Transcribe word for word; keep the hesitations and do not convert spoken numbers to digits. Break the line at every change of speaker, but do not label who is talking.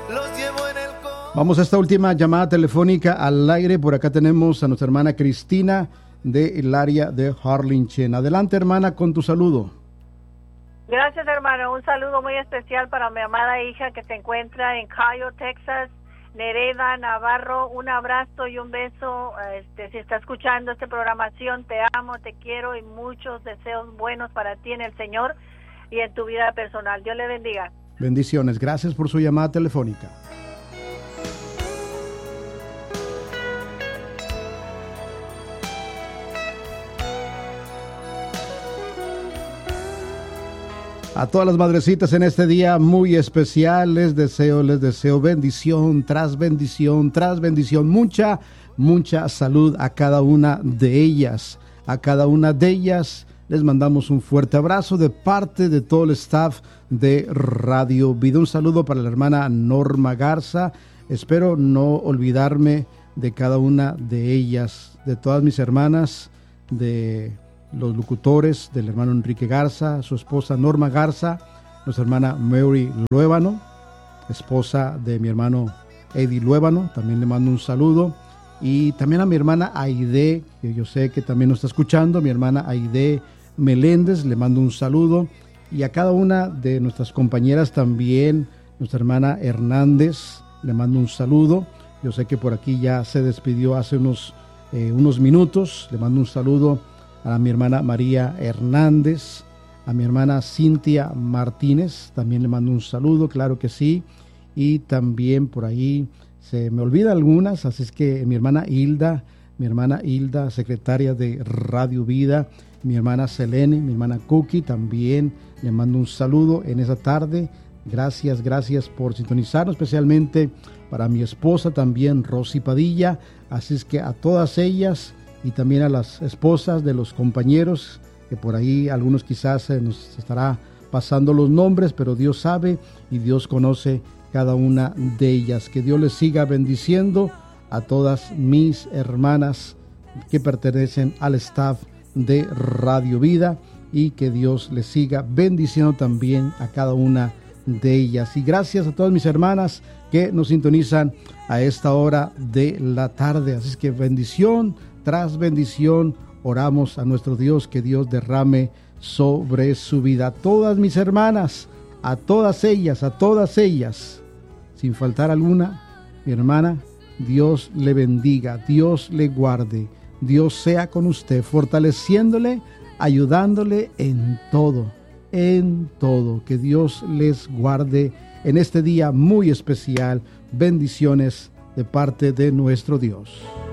Vamos a esta última llamada telefónica al aire. Por acá tenemos a nuestra hermana Cristina del área de Harlingen. Adelante, hermana, con tu saludo.
Gracias, hermano. Un saludo muy especial para mi amada hija que se encuentra en Cayo, Texas, Nereda Navarro. Un abrazo y un beso. Este, si está escuchando esta programación, te amo, te quiero y muchos deseos buenos para ti en el Señor y en tu vida personal. Dios le bendiga.
Bendiciones. Gracias por su llamada telefónica. A todas las madrecitas en este día muy especial, les deseo, les deseo bendición tras bendición tras bendición, mucha, mucha salud a cada una de ellas, a cada una de ellas les mandamos un fuerte abrazo de parte de todo el staff de Radio Vida. Un saludo para la hermana Norma Garza, espero no olvidarme de cada una de ellas, de todas mis hermanas, de los locutores, del hermano Enrique Garza, su esposa Norma Garza, nuestra hermana Mary Luébano, esposa de mi hermano Eddie Luébano, también le mando un saludo, y también a mi hermana Aide, que yo sé que también nos está escuchando, mi hermana Aide Meléndez, le mando un saludo, y a cada una de nuestras compañeras también, nuestra hermana Hernández, le mando un saludo, yo sé que por aquí ya se despidió hace unos, eh, unos minutos, le mando un saludo a mi hermana María Hernández, a mi hermana Cintia Martínez, también le mando un saludo, claro que sí, y también por ahí se me olvidan algunas, así es que mi hermana Hilda, mi hermana Hilda, secretaria de Radio Vida, mi hermana Selene, mi hermana Cookie, también le mando un saludo en esa tarde, gracias, gracias por sintonizarnos, especialmente para mi esposa también, Rosy Padilla, así es que a todas ellas, y también a las esposas de los compañeros, que por ahí algunos quizás eh, nos estará pasando los nombres, pero Dios sabe y Dios conoce cada una de ellas. Que Dios les siga bendiciendo a todas mis hermanas que pertenecen al staff de Radio Vida y que Dios les siga bendiciendo también a cada una de ellas. Y gracias a todas mis hermanas que nos sintonizan a esta hora de la tarde. Así es que bendición tras bendición, oramos a nuestro Dios que Dios derrame sobre su vida. A todas mis hermanas, a todas ellas, a todas ellas, sin faltar alguna, mi hermana, Dios le bendiga, Dios le guarde, Dios sea con usted, fortaleciéndole, ayudándole en todo, en todo. Que Dios les guarde en este día muy especial. Bendiciones de parte de nuestro Dios.